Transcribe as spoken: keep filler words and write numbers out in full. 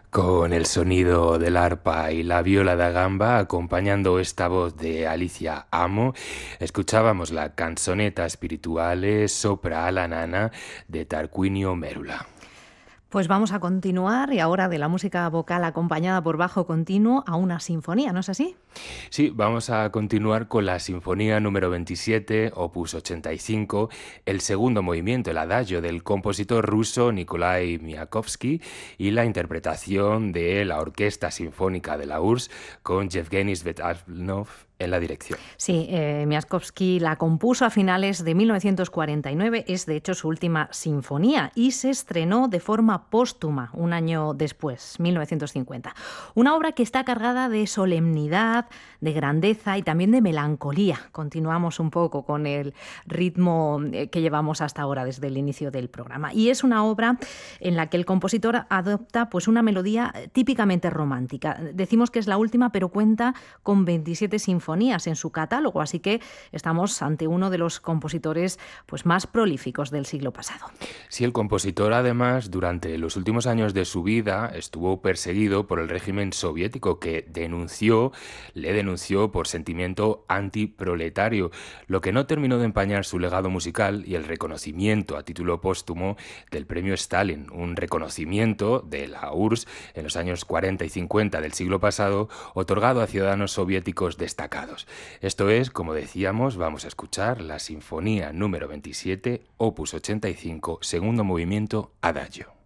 Con el sonido del arpa y la viola da gamba, acompañando esta voz de Alicia Amo, escuchábamos la canzoneta spirituale Sopra alla nana de Tarquinio Mérula. Pues vamos a continuar y ahora de la música vocal acompañada por bajo continuo a una sinfonía, ¿no es así? Sí, vamos a continuar con la Sinfonía número veintisiete, opus ochenta y cinco, el segundo movimiento, el adagio del compositor ruso Nikolai Miakovsky y la interpretación de la Orquesta Sinfónica de la U R S S con Yevgeny Svetanov en la dirección. Sí, eh, Miaskovsky la compuso a finales de mil novecientos cuarenta y nueve, es de hecho su última sinfonía y se estrenó de forma póstuma un año después, mil novecientos cincuenta. Una obra que está cargada de solemnidad, de grandeza y también de melancolía. Continuamos un poco con el ritmo que llevamos hasta ahora desde el inicio del programa. Y es una obra en la que el compositor adopta pues, una melodía típicamente romántica. Decimos que es la última, pero cuenta con veintisiete sinfonías en su catálogo, así que estamos ante uno de los compositores pues, más prolíficos del siglo pasado. Sí, el compositor además durante los últimos años de su vida estuvo perseguido por el régimen soviético que denunció, le denunció por sentimiento antiproletario, lo que no terminó de empañar su legado musical y el reconocimiento a título póstumo del premio Stalin, un reconocimiento de la U R S S en los años cuarenta y cincuenta del siglo pasado, otorgado a ciudadanos soviéticos destacados. Esto es, como decíamos, vamos a escuchar la Sinfonía número veintisiete, opus ochenta y cinco, segundo movimiento, adagio.